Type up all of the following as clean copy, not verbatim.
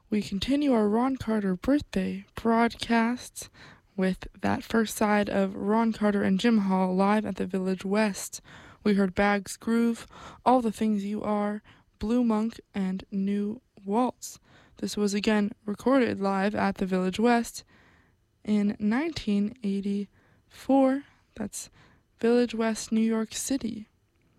we continue our Ron Carter birthday broadcasts with that first side of Ron Carter and Jim Hall live at the Village West. We heard Bags Groove, All the Things You Are, Blue Monk, and New Waltz. This was again recorded live at the Village West in 1984. That's Village West, New York City.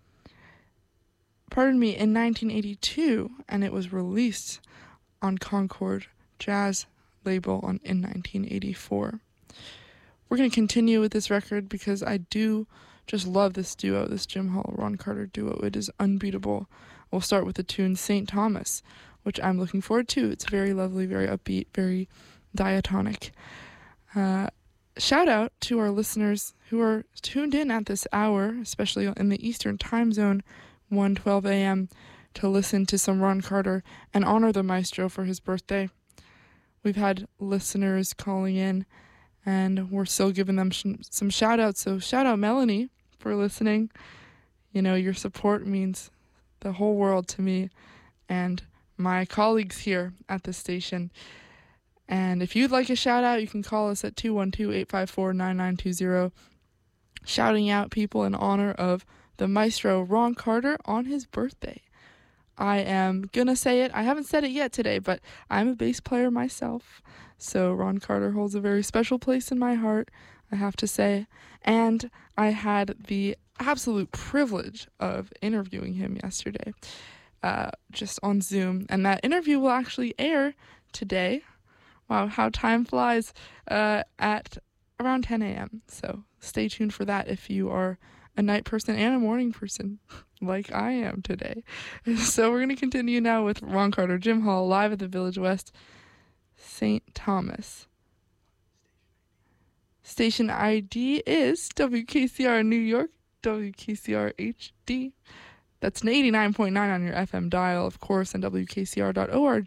Pardon me, in 1982, and it was released on Concord Jazz label in 1984. We're going to continue with this record because I do just love this duo, this Jim Hall, Ron Carter duo. It is unbeatable. We'll start with the tune St. Thomas, which I'm looking forward to. It's very lovely, very upbeat, very diatonic. Shout out to our listeners who are tuned in at this hour, especially in the Eastern Time Zone, 1:12 a.m., to listen to some Ron Carter and honor the maestro for his birthday. We've had listeners calling in, and we're still giving them some shout-outs. So shout out Melanie for listening. You know, your support means the whole world to me and my colleagues here at the station. And if you'd like a shout-out, you can call us at 212-854-9920, shouting out people in honor of the maestro Ron Carter on his birthday. I am gonna say it. I haven't said it yet today, but I'm a bass player myself. So Ron Carter holds a very special place in my heart, I have to say. And I had the absolute privilege of interviewing him yesterday, just on Zoom. And that interview will actually air today. Wow, how time flies, at around 10 a.m. So stay tuned for that if you are a night person and a morning person like I am today. So we're going to continue now with Ron Carter, Jim Hall, live at the Village West, St. Thomas. Station ID is WKCR New York, WKCR HD. That's an 89.9 on your FM dial, of course, and WKCR.org